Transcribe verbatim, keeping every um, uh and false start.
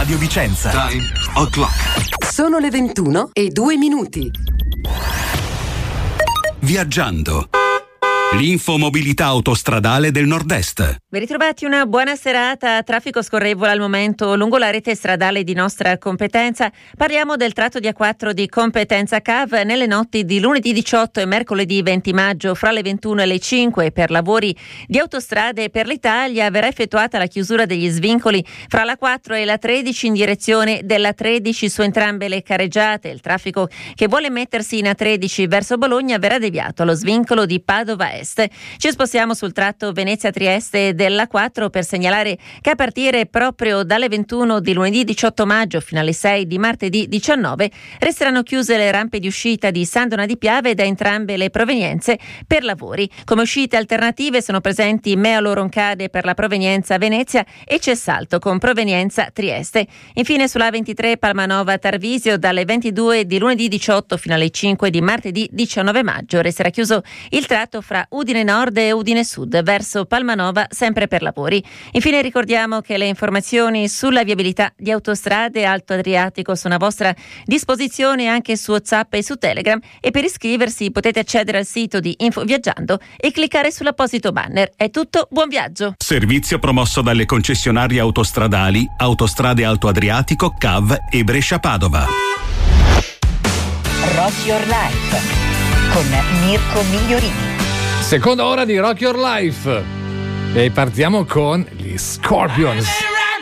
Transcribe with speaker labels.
Speaker 1: Radio Vicenza.
Speaker 2: Time o'clock.
Speaker 3: Sono le ventuno e due minuti.
Speaker 4: Viaggiando. L'infomobilità autostradale del Nord-Est.
Speaker 5: Ben ritrovati, una buona serata. Traffico scorrevole al momento lungo la rete stradale di nostra competenza. Parliamo del tratto di A quattro di competenza C A V nelle notti di lunedì diciotto e mercoledì venti maggio fra le ventuno e le cinque. Per lavori di Autostrade per l'Italia verrà effettuata la chiusura degli svincoli fra la quattro e la tredici in direzione della tredici su entrambe le careggiate. Il traffico che vuole mettersi in A tredici verso Bologna verrà deviato allo svincolo di Padova Est. Ci spostiamo sul tratto Venezia-Trieste dell'A quattro per segnalare che a partire proprio dalle ventuno di lunedì diciotto maggio fino alle sei di martedì diciannove resteranno chiuse le rampe di uscita di Sandona di Piave da entrambe le provenienze per lavori. Come uscite alternative sono presenti Mealo Roncade per la provenienza Venezia e Cessalto con provenienza Trieste. Infine sulla A ventitré Palmanova Tarvisio dalle ventidue di lunedì diciotto fino alle cinque di martedì diciannove maggio resterà chiuso il tratto fra Udine Nord e Udine Sud verso Palmanova sempre per lavori. Infine ricordiamo che le informazioni sulla viabilità di Autostrade Alto Adriatico sono a vostra disposizione anche su WhatsApp e su Telegram, e per iscriversi potete accedere al sito di Info Viaggiando e cliccare sull'apposito banner. È tutto, buon viaggio.
Speaker 4: Servizio promosso dalle concessionarie autostradali Autostrade Alto Adriatico, C A V e Brescia Padova.
Speaker 6: Rock Your Life con Mirko Migliorini.
Speaker 7: Seconda ora di Rock Your Life e partiamo con gli Scorpions.